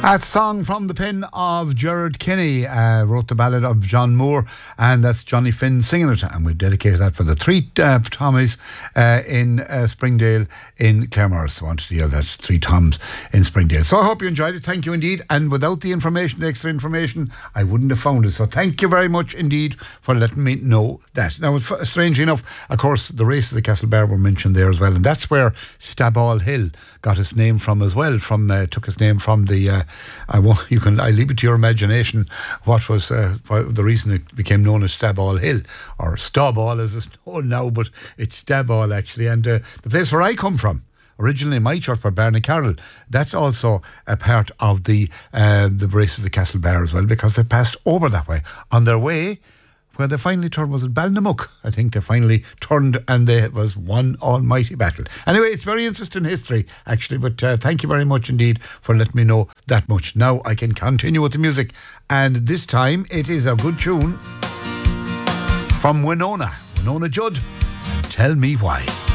A song from the pen of Gerard Kenny, wrote the ballad of John Moore, and that's Johnny Finn singing it, and we've dedicated that for the three Tommies in Springdale in Claremorris. I wanted to hear that, three Toms in Springdale. So I hope you enjoyed it. Thank you indeed, and without the information, the extra information, I wouldn't have found it. So thank you very much indeed for letting me know that. Now, strangely enough, of course, the race of the Castlebar were mentioned there as well, and that's where Staball Hill got its name from as well. Took its name from the I leave it to your imagination what was the reason it became known as Staball Hill, or Stawball as it's known now, but it's Staball actually. And the place where I come from, originally my church by Barney Carroll, that's also a part of the race of the Castlebar as well, because they passed over that way on their way. Where they finally turned was at Balnamuck. I think they finally turned, and there was one almighty battle. Anyway, it's very interesting history, actually, but thank you very much indeed for letting me know that much. Now I can continue with the music, and this time it is a good tune from Winona Judd, Tell Me Why.